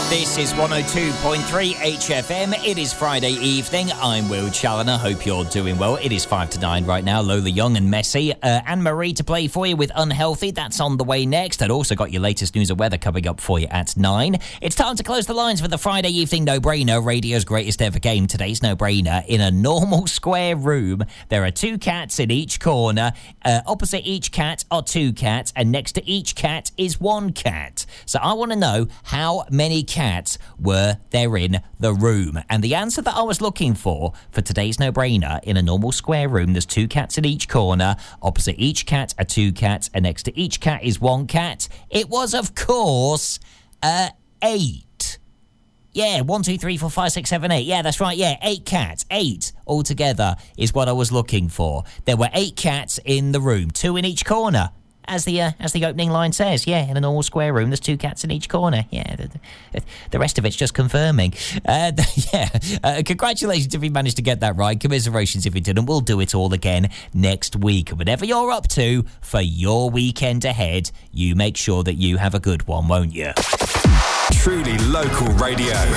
This is 102.3 HFM. It is Friday evening. I'm Will Challoner. Hope you're doing well. It is 5 to 9 right now. Lola Young and Messi. Anne-Marie to play for you with Unhealthy. That's on the way next. I've also got your latest news and weather coming up for you at 9. It's time to close the lines for the Friday evening no-brainer. Radio's greatest ever game. Today's no-brainer. In a normal square room, there are 2 cats in each corner. Opposite each cat are 2 cats. And next to each cat is 1 cat. So I want to know how many cats were there in the room. And the answer that I was looking for today's no-brainer, in a normal square room, there's 2 cats in each corner. Opposite each cat are 2 cats. And next to each cat is 1 cat. It was, of course, 8. Yeah, 1, 2, 3, 4, 5, 6, 7, 8. Yeah, that's right. Yeah, 8 cats. 8 altogether is what I was looking for. There were 8 cats in the room, 2 in each corner. As the opening line says, yeah, in a normal square room, there's 2 cats in each corner. Yeah, the rest of it's just confirming. Congratulations if you managed to get that right. Commiserations if you didn't. We'll do it all again next week. Whatever you're up to for your weekend ahead, you make sure that you have a good one, won't you? Truly local radio.